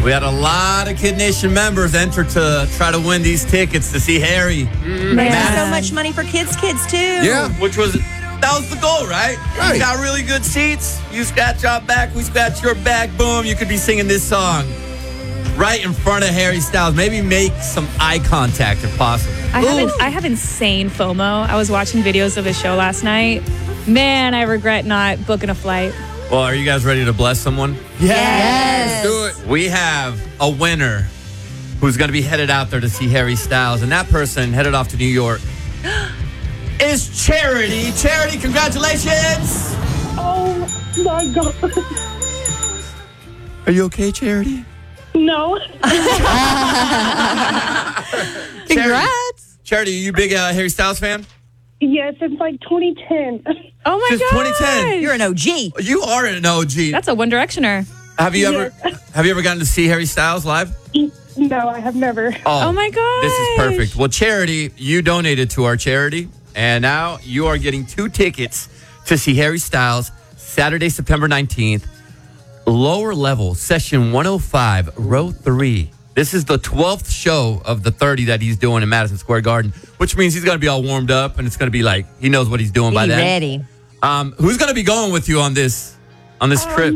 We had a lot of Kid Nation members enter to try to win these tickets to see Harry. There's so much money for kids too. Yeah. That was the goal, right? Right. You got really good seats. You scratch our back, we scratch your back. Boom, you could be singing this song right in front of Harry Styles. Maybe make some eye contact if possible. I have insane FOMO. I was watching videos of his show last night. Man, I regret not booking a flight. Well, are you guys ready to bless someone? Yes. Do it. We have a winner who's going to be headed out there to see Harry Styles. And that person headed off to New York is Charity. Charity, congratulations. Oh my God. Are you okay, Charity? No. Congrats. Charity, are you a big Harry Styles fan? Yes, it's like 2010. Oh my Since god. 2010. You're an OG. You are an OG. That's a One Directioner. Have you ever gotten to see Harry Styles live? No, I have never. Oh my god. This is perfect. Well, Charity, you donated to our charity, and now you are getting 2 tickets to see Harry Styles Saturday, September 19th. Lower level, session 105, row 3. This is the 12th show of the 30 that he's doing in Madison Square Garden, which means he's going to be all warmed up, and it's going to be like he knows what he's doing by Be then. ready. Who's going to be going with you on this trip?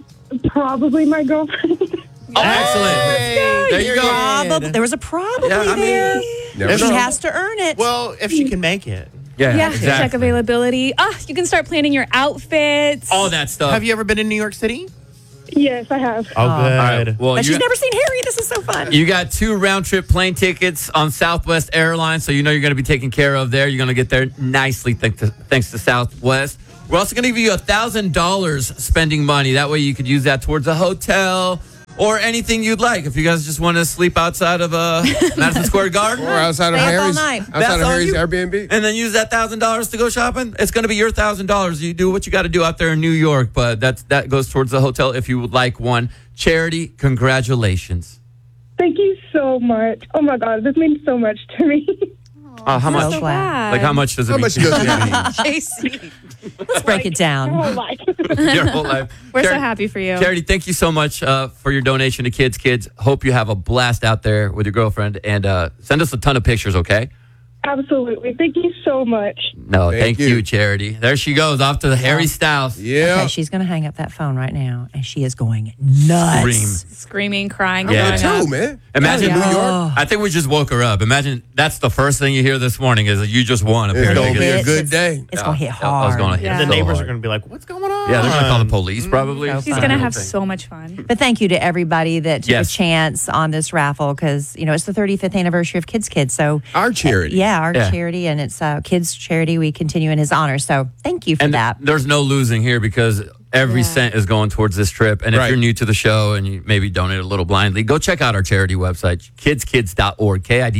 Probably my girlfriend. Oh, excellent. There you go. There was a probably Yeah, I mean, there. Never She know. has to earn it. Well, if she can make it. Yeah, exactly. check availability. You can start planning your outfits. All that stuff. Have you ever been in New York City? Yes, I have. Oh, good. All right. Well, But she's never seen Harry. This is so fun. You got 2 round-trip plane tickets on Southwest Airlines, so you know you're going to be taken care of there. You're going to get there nicely thanks to Southwest. We're also going to give you $1,000 spending money. That way you could use that towards a hotel or anything you'd like. If you guys just want to sleep outside of Madison Square Garden Or outside of Stay up all Harry's, night. outside That's of on Harry's you. Airbnb. and then use that $1,000 to go shopping, it's going to be your $1,000. You do what you got to do out there in New York, but that goes towards the hotel if you would like one. Charity, congratulations. Thank you so much. Oh my God, this means so much to me. How much? So glad. Like how much does it How mean? much to you? does it mean? JC. Let's break it down. My whole life. Your whole life. We're so Charity- happy for you. Charity, thank you so much for your donation to Kids. Hope you have a blast out there with your girlfriend, and send us a ton of pictures, okay? Absolutely. Thank you so much. No, thank you. you, Charity. There she goes, off to the Harry Styles. Yeah. Okay, she's going to hang up that phone right now, and she is going nuts. Scream. Screaming, crying, Yeah. throwing Me up. too, man. Imagine New York. I think we just woke her up. Imagine that's the first thing you hear this morning is that you just won a pair It's of gonna be tickets. a good day. It's going to hit I was hard. going to hit Yeah. The so neighbors hard. are going to be like, what's going on? Yeah, they're going to call the police probably. So She's fun. going to have Thing. so much fun. But thank you to everybody that took Yes. a chance on this raffle because, it's the 35th anniversary of Kids. So, Our charity. yeah, our Yeah. charity, and it's Kids Charity. We continue in his honor. So, thank you for And that. there's no losing here because every cent is going towards this trip. And if Right. you're new to the show and you maybe donate a little blindly, go check out our charity website, kidskids.org,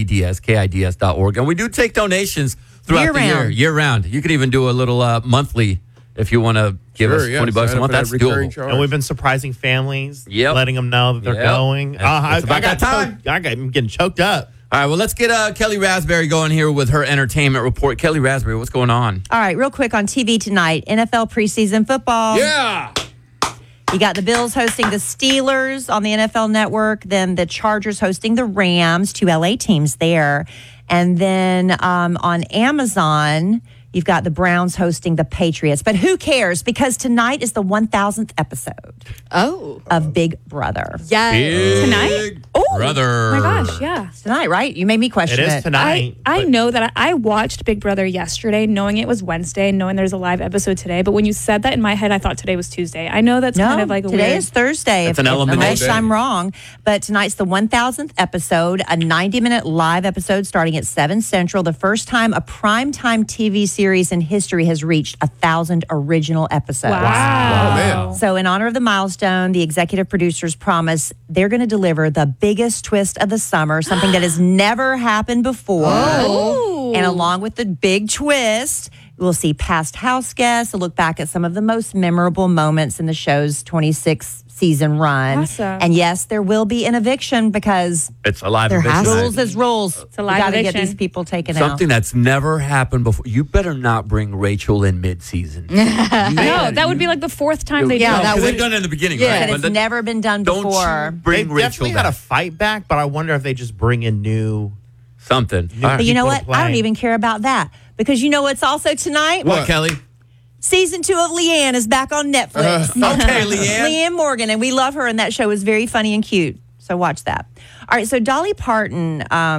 KIDS.org. And we do take donations throughout the year, Year-round. year-round. You could even do a little monthly if you want to give us $20 Sign a up month. for that That's recurring doable. charge. And we've been surprising families, Yep. letting them know that they're Yep. going. It's about that time. I'm getting choked up. All right, well, let's get Kelly Raspberry going here with her entertainment report. Kelly Raspberry, what's going on? All right, real quick on TV tonight, NFL preseason football. Yeah. You got the Bills hosting the Steelers on the NFL Network, then the Chargers hosting the Rams, 2 LA teams there. And then on Amazon, you've got the Browns hosting the Patriots. But who cares? Because tonight is the 1000th episode of Big Brother. Tonight? Oh, Brother. Oh my gosh, yeah. Tonight, right? You made me question It it. is tonight. I but know that I watched Big Brother yesterday, knowing it was Wednesday, knowing there's a live episode today. But when you said that in my head, I thought today was Tuesday. I know that's No, kind of like a today weird. is Thursday. That's an elimination Unless day. I'm wrong. But tonight's the 1000th episode, a 90-minute live episode starting at 7 Central. The first time a primetime TV series in history has reached 1,000 original episodes. Wow. Oh, man. So in honor of the milestone, the executive producers promise they're going to deliver the biggest twist of the summer, something that has never happened before. And along with the big twist, we'll see past house guests, a look back at some of the most memorable moments in the show's 26 season run. Awesome. And yes, there will be an eviction because It's a live there eviction. has night. rules as rules. It's a live got to get eviction. these people taken Something out. that's never happened before. You better not bring Rachel in mid-season. No, that would be like the fourth time they Yeah, do that it. Because would- they've done it in the beginning, Yeah, right? and But it's the- never been done don't before. you They bring Rachel definitely back. got to fight back, but I wonder if they just bring in new. Something. All right. But you know people to what? I don't play. even care about that because you know what's also tonight? What, Kelly? Season 2 of Leanne is back on Netflix. Okay, Leanne. Leanne Morgan, and we love her, and that show is very funny and cute. So watch that. All right, so Dolly Parton,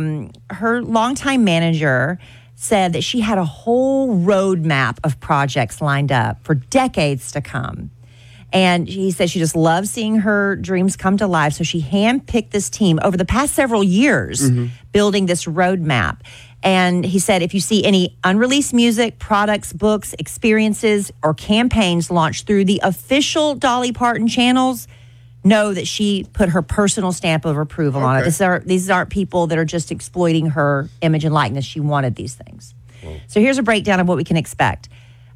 her longtime manager, said that she had a whole roadmap of projects lined up for decades to come. And he said she just loves seeing her dreams come to life. So she handpicked this team over the past several years, building this roadmap. And he said, if you see any unreleased music, products, books, experiences, or campaigns launched through the official Dolly Parton channels, know that she put her personal stamp of approval on it. These aren't people that are just exploiting her image and likeness. She wanted these things. So here's a breakdown of what we can expect.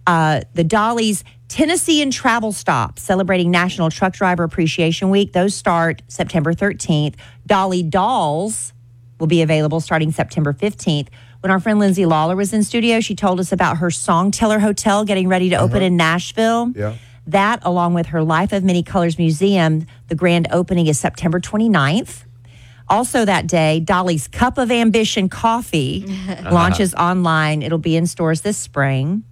The Dolly's Tennessee and travel stops celebrating National Truck Driver Appreciation Week. Those start September 13th. Dolly Dolls will be available starting September 15th. When our friend Lindsay Lawler was in studio, she told us about her Songteller Hotel getting ready to open in Nashville. Yeah. That, along with her Life of Many Colors Museum, the grand opening is September 29th. Also that day, Dolly's Cup of Ambition coffee launches online. It'll be in stores this spring.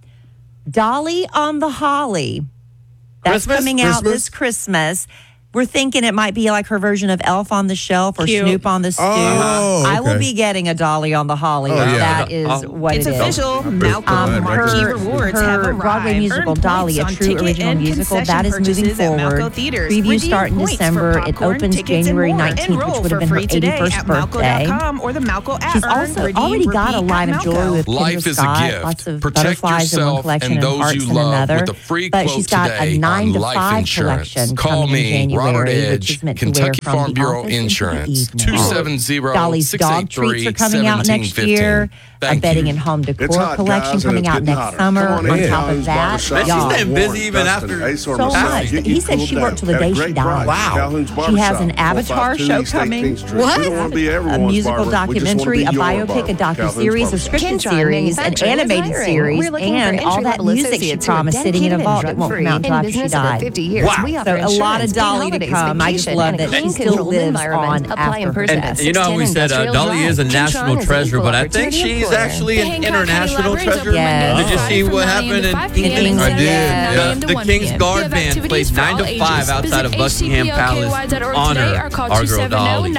Dolly on the Holly. That's Christmas? coming out this Christmas. We're thinking it might be like her version of Elf on the Shelf or Cute. Snoop on the Stoop. Oh, I will okay. be getting a Dolly on the Holly. yeah. That is what It's it is. official. Malco Marquee Rewards have her arrived. Broadway musical Earn Dolly, a points on true ticket original and musical, concession that is moving purchases at forward. Malco Theaters. Previews Redeem start in points for December. It popcorn, opens tickets, and January more. 19th, which Enroll would have for been her free today 81st at birthday. Malco.com or the Malco app. She's Earn, also redeem, already got a repeat line at of jewelry with Malco. Kendra Life is a Scott, gift. lots of Protect butterflies in one yourself collection and and those hearts you in love another. with a free But quote she's got today a 9 on to life 5 insurance. collection Call coming me, in Robert January, which Edge, is meant to wear Kentucky from Farm the Bureau office into the Insurance, evening. 270 Dolly's dog treats are coming out next year. A Thank bedding you. and home It's decor hot, collection guys, and coming it's out getting next hotter. summer. Come on On in. top of that, Barbershop. Man, she's y'all, staying busy even Dustin, after. Ace or so Massage. much. Get He you said cooled she down worked till the at a day she great died. price. Wow. Calhoun's She has Barbershop, an Avatar 452 show East coming. 18th Street. What? We don't want to be a everyone's musical barber. We just want to documentary, be a your biopic, barber. a docuseries, a Calhoun's scripted Kintron series, an Manufacturing is animated hiring. series, We're looking for and all that entry-level music she associates who are promised sitting in a dedicated vault and that won't come drug-free. out until In after she business over died. 50 years. Wow. We So offer a lot of insurance, Dolly to holidays, come. I just vacation, love and a that she clean still controlled lives environment. on Apply after in her person. death. And you know how we said Dolly is a national treasure, but I think she's actually an international treasure. Yes. Did you see what happened in Kings? I did. Yeah. The King's Guard Band played 9 to 5 outside of Buckingham Palace. Honor our girl Dolly.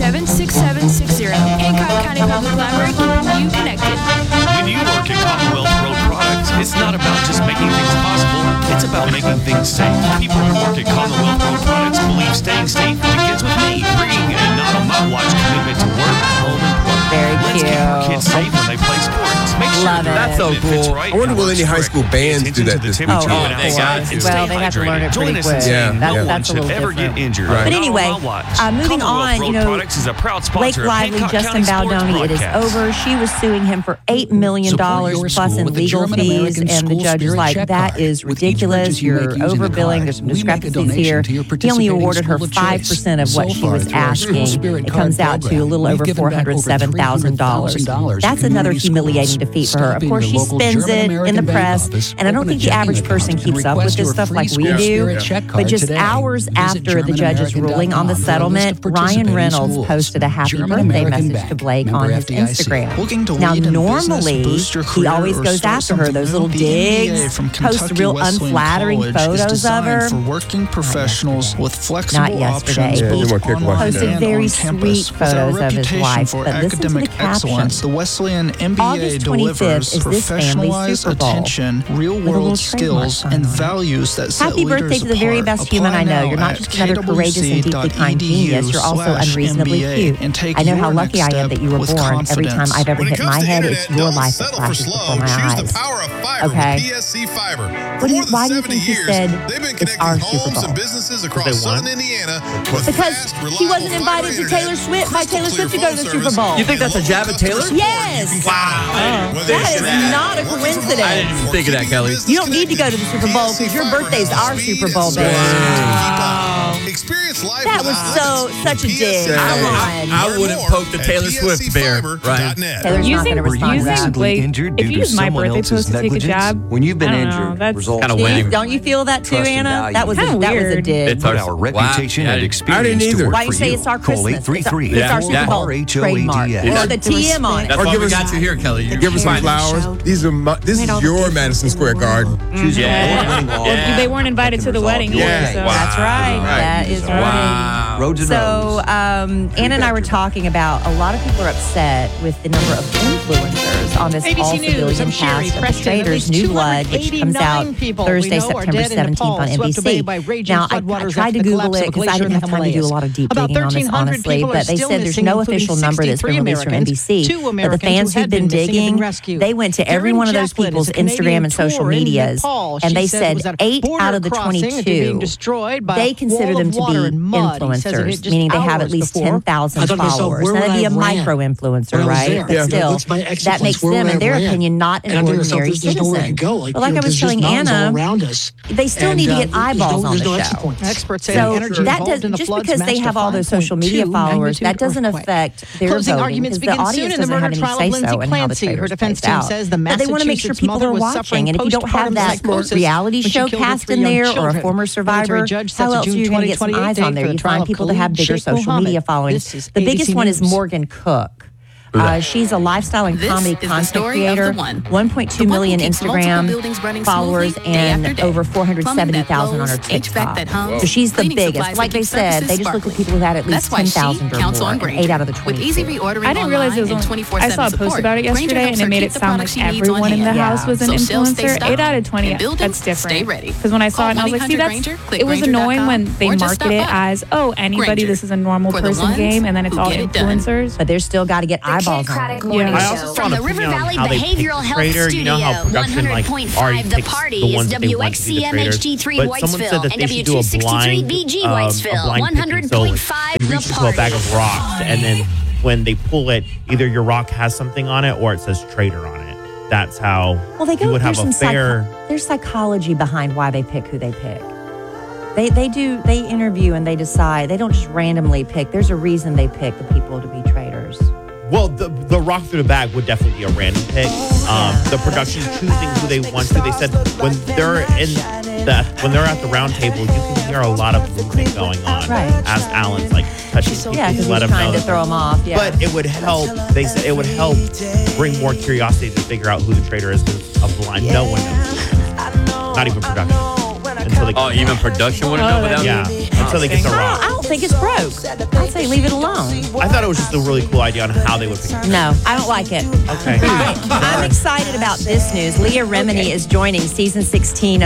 927-6760. Hancock County Public Library, keeping you connected. When you work at Commonwealth Road Products, it's not about just making things possible, it's about making things safe. People who work at Commonwealth Road Products believe staying safe begins with me, bringing a not-on-my-watch commitment to work, home, and play. Very Let's keep our cute. kids safe when they play sports. Make sure Love their it. That's so equipment fits cool. right I wonder and will works any high school correct. bands Pay do that attention to this the week? temperature Oh, when they outside got and to. stay Well, they have to learn it hydrated. Join pretty us and quick. see Yeah, That's- yeah. no one that's a should little ever get different. injured. Right. But Not anyway, on my watch. moving Commonwealth on, Road you know, Products is a proud Blake sponsor of Lively, Hancock Justin County Sports Baldoni, it is broadcast. over. She was suing him for $8 million Support your plus school in with the legal German fees. American And the School judge is Spirit like, check that card. is With each ridiculous. purchase you You're make using the overbilling. card, There's some we make a discrepancies donation here. to your He only participating awarded her school of 5% of choice. what So she far, was through our School asking. Spirit It card comes out to a program, little we've over given back over $407,000. $300,000 That's to another community humiliating schools. defeat for her. Stop Of being course, your she local spins German it in American the bank press, office. and I don't Open a think the checking average account person and keeps up with request this your stuff free like we School do. Spirit check But card just today. hours Visit after the judge's ruling on the GermanAmerican.com for a settlement, list of Ryan participating Reynolds schools. posted a happy German birthday American message to Bank, Blake member on his FDIC. Instagram. Looking to Now, lead in normally, business, boost your he career, always or goes start after her. something Those new? little The digs, MBA from posts Kentucky real Wesleyan unflattering College is photos of designed her. for working professionals with flexible Not yesterday. options Yeah, both you want to kick online Posted and very on sweet campus. With our photos of his reputation wife, for but listen to the academic caption. excellence, the Wesleyan MBA August 25th delivers is this family's professionalized Super Bowl attention, with a little real-world trademark skills, sign and on it. values that set Happy leaders birthday to the very apart. best human I Apply know. now You're not at just another courageous and deeply kind genius. You're also unreasonably kwc.edu/MBA cute. and take I know how your lucky next I am step that you were with born. Every time confidence. I've ever When it hit comes my to head, internet, it's your don't life that settle for flashes slow. before my Choose eyes. the power of fiber Okay. with PSC Fiber. What For do you- more than why do you 70 think he years, said they've been it's our connecting Super homes and Bowl? businesses across They won? southern Indiana with Because fast, she reliable wasn't fiber invited to internet, Taylor Swift by crystal Taylor clear Swift to go to phone the Super service, Bowl. You think that's a and jab at local Taylor? customer support Yes. you can count on. Whether That it's is your not a working from coincidence. home I didn't even or think of that, keeping Kelly. business You don't need to go to connected, the Super Bowl PSC because your Fiber birthday's has our speed Super and Bowl, service baby. to keep up. Experience life. That with was limits such a with dig. PSC Come Fiber. on. I Learn wouldn't more poke the at Taylor Swift bear, pscfiber.net. Taylor's not going to respond to that. Like, if you use my birthday post to take a jab, when you've been I don't know, injured, that's results Kinda Steve, winning. don't you feel that too, Trust and Anna? value. That was Kinda that was a weird. dig. It's put our our reputation wow. and Yeah. experience I didn't to either. work Why you for say you. it's our Call Christmas? 833 It's our Super Bowl RHOADS. trademark. Or the TM on it. That's Or why give we us- got you here, Kelly. You Give us some fine. flowers. This is your Madison Square Garden. Choose your Yeah. award-winning law. Yeah. They weren't invited to the wedding Yeah. either. So. Wow. That's right. That is right. Wow. Roads and So, roads. Anna and I were talking about a lot of people are upset with the number of influencers on this ABC all News, civilian I'm Sherry cast of the Preston. At Traitors, least New Blood, which comes out 289 people Thursday, we know are September dead in 17th on Nepal, swept away NBC. by raging Now, I floodwaters tried after to the Google collapse of it a because I glacier didn't in have time to do a Himalayas. lot of deep About digging on this, 1,300 honestly. people are But they still said there's missing, no including official number that's been 63 released from Americans. NBC. Two But the Americans fans who who've had been been missing have digging, been rescued. they went to every Darren one of those Jacklin people's is a Canadian Instagram and social tour in medias, Nepal. and She they said it said was at a 8 border out of the crossing after being 22, destroyed by they a consider wall them of to water be and mud. He says it hit influencers, just meaning they have at hours least before. 10,000 followers. where Now, that'd would be I a have ran micro-influencer, when I was right? there? But Yeah, still, what's my exit that points? makes Where them, would in I their have ran? opinion, not an And I figured myself, ordinary there's nowhere to citizen. go. Like, But like I was there's just telling mountains all Anna, around us. they still And, need to get there's eyeballs on there's the no exit show. points. Experts say So the energy that involved does, in the just floods because they matched have a all those social media 5.2 followers, that magnitude doesn't earthquake. affect their Closing voting arguments because the begin soon audience in the doesn't have murder any trial of say Lindsay so in how the Clancy. Her traitors defense plays team out. says the But they want to make sure Massachusetts people mother are was watching, suffering and if you don't have postpartum that psychosis reality when she show killed her cast 3 in young there or a children. former survivor, Military judge sets how a else are June you going to get some 2028 eyes on date there? for the You trial find of people that have Khalid bigger Sheikh social Mohammed. media followings. This is The biggest ABC one is News. Morgan Cook. She's a lifestyle and This comedy is the content story of creator, the one. 1.2 million who keeps multiple Instagram buildings running followers smoothly day after and day. over Plumbing that 470,000 on her flows, HVAC TikTok. that hums, So she's the cleaning biggest. supplies Like that they keep said, surfaces they just look at sparkling. people who had at least That's why she 10,000 or counts more, on and Granger. 8 out of the With 22. easy reordering I didn't realize it was online only, and 24/7 I saw a post support. about it Granger yesterday, helps and it her made keep it the sound products like she needs on everyone in the hand. house was an So shelves stay influencer. stocked 8 out of 20, and buildings that's different. stay ready. Because when I saw it, and I was like, see, 1-800 that's, Granger, click it was Granger.com, annoying when they or just market it stop by. as, oh, anybody, Granger, this is a normal for the person ones game, and then it's who all get it done. influencers. But they're still got to get eyeballs on it. I also saw an opinion on how they pick the trader. You know how production like already picks the ones that they want to be the traders. But someone said that they should do a blind picking. So they reach into a bag of rocks, and then when they pull it, either your rock has something on it or it says trader on it. That's how Well, they go you would there's have a some fair. there's psychology behind why they pick who they pick. They interview and they decide. They don't just randomly pick. There's a reason they pick the people to be traders. Well, the rock through the bag would definitely be a random pick. The production choosing who they want to. They said when they're at the round table, you can hear a lot of movement going on. Right. As Alan's like touching people Yeah, because to let he's them know trying to that- throw them off. Yeah. But it would help. They said it would help bring more curiosity to figure out who the trader is. Because a blind, no one knows. Not even production. Until they Oh, even production wouldn't know without yeah, until they get the rock. I don't think it's broke. I'd say leave it alone. I thought it was just a really cool idea on how they would pick. No, I don't like it. Okay. All right. I'm excited about this news. Leah Remini is joining season 16